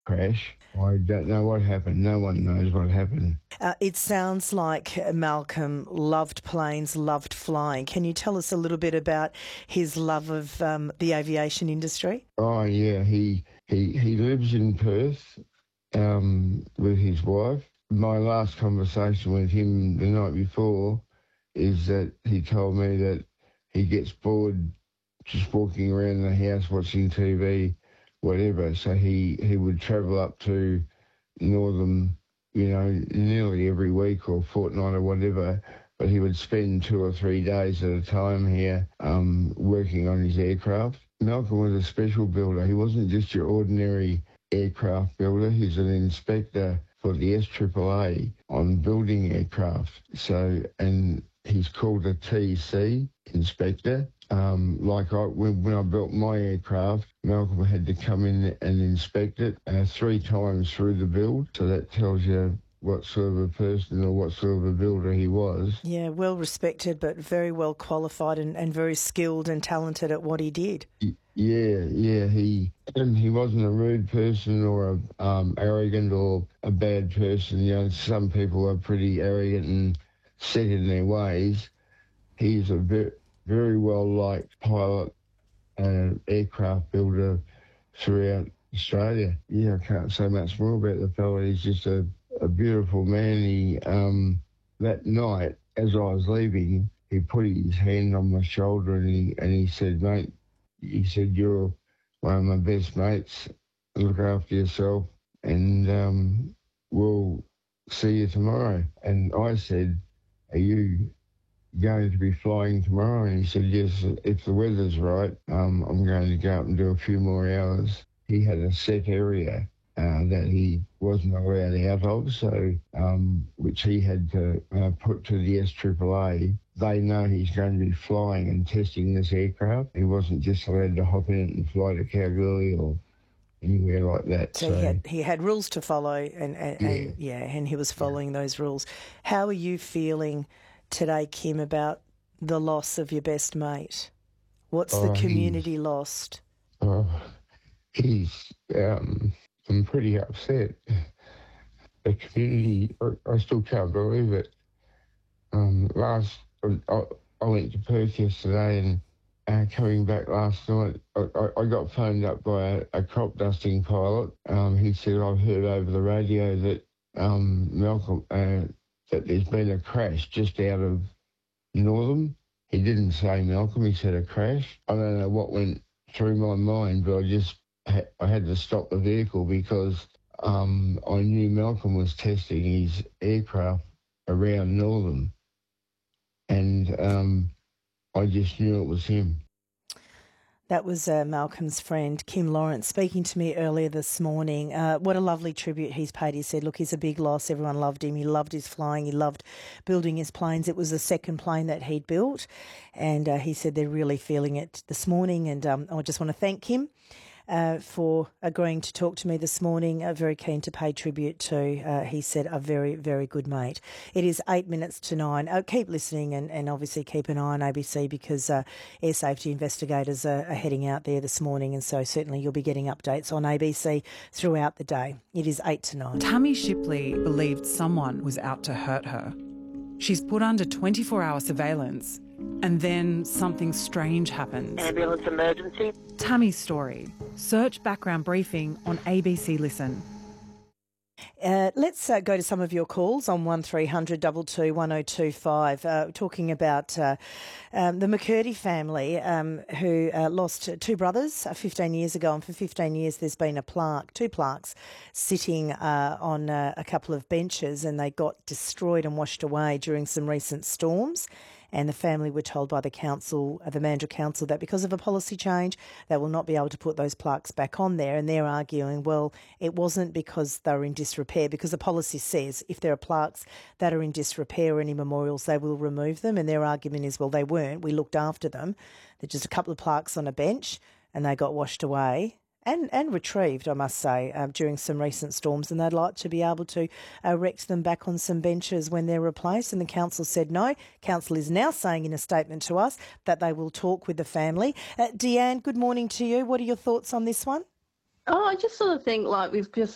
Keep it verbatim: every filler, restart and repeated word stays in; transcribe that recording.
crash. I don't know what happened. No one knows what happened. Uh, it sounds like Malcolm loved planes, loved flying. Can you tell us a little bit about his love of um, the aviation industry? Oh yeah, he he he lives in Perth um, with his wife. My last conversation with him the night before is that he told me that he gets bored just walking around the house watching T V, whatever. So he, he would travel up to Northern, you know, nearly every week or fortnight or whatever, but he would spend two or three days at a time here um, working on his aircraft. Malcolm was a special builder. He wasn't just your ordinary aircraft builder. He's an inspector for the S A A A on building aircraft. So, and he's called a T C inspector. Um, like I, when, when I built my aircraft, Malcolm had to come in and inspect it uh, three times through the build. So that tells you what sort of a person or what sort of a builder he was. Yeah, well respected, but very well qualified and, and very skilled and talented at what he did. Yeah, yeah, he and he wasn't a rude person or a um, arrogant or a bad person. You know, some people are pretty arrogant and set in their ways. He's a very, very well-liked pilot and aircraft builder throughout Australia. Yeah, I can't say much more about the fella. He's just a, a beautiful man. He um, that night, as I was leaving, he put his hand on my shoulder and he and he said, "Mate," he said, "you're one of my best mates. Look after yourself, and um, we'll see you tomorrow." And I said, "Are you going to be flying tomorrow?" And he said, "Yes, if the weather's right, um, I'm going to go up and do a few more hours." He had a set area uh, that he wasn't allowed out of, so um, which he had to uh, put to the S A A A. They know he's going to be flying and testing this aircraft. He wasn't just allowed to hop in it and fly to Kalgoorlie or anywhere like that. So, So, he had he had rules to follow, and, and, yeah. and yeah, and he was following yeah. those rules. How are you feeling today, Kim, about the loss of your best mate? What's oh, the community lost? Oh, he's. Um, I'm pretty upset. The community. I, I still can't believe it. Um, last, I, I went to Perth yesterday, and uh, coming back last night, I, I, I got phoned up by a, a crop dusting pilot. Um, he said, "I've heard over the radio that um, Malcolm." Uh, that there's been a crash just out of Northern." He didn't say Malcolm, he said a crash. I don't know what went through my mind, but I just ha- I had to stop the vehicle because um, I knew Malcolm was testing his aircraft around Northern, and um, I just knew it was him. That was uh, Malcolm's friend, Kim Lawrence, speaking to me earlier this morning. Uh, what a lovely tribute he's paid. He said, look, he's a big loss. Everyone loved him. He loved his flying. He loved building his planes. It was the second plane that he'd built. And uh, he said they're really feeling it this morning. And um, I just want to thank him uh, for agreeing to talk to me this morning. Uh, very keen to pay tribute to, uh, he said, a very, very good mate. It is eight minutes to nine. Uh, keep listening and, and obviously keep an eye on A B C because uh, air safety investigators are, are heading out there this morning, and so certainly you'll be getting updates on A B C throughout the day. It is eight to nine. Tammy Shipley believed someone was out to hurt her. She's put under twenty-four hour surveillance, and then something strange happens. Ambulance emergency. Tammy's story. Search background briefing on A B C Listen. Uh, let's uh, go to some of your calls on one three hundred two two one oh two five, uh, talking about uh, um, the McCurdy family um, who uh, lost two brothers uh, fifteen years ago, and for fifteen years there's been a plaque, two plaques sitting uh, on uh, a couple of benches, and they got destroyed and washed away during some recent storms. And the family were told by the council, the Mandurah Council, that because of a policy change, they will not be able to put those plaques back on there. And they're arguing, well, it wasn't because they were in disrepair, because the policy says if there are plaques that are in disrepair or any memorials, they will remove them. And their argument is, well, they weren't. We looked after them. There's just a couple of plaques on a bench and they got washed away. And, and retrieved, I must say, um, during some recent storms, and they'd like to be able to erect them back on some benches when they're replaced. And the council said no. Council is now saying in a statement to us that they will talk with the family. Uh, Deanne, good morning to you. What are your thoughts on this one? Oh, I just sort of think like we've just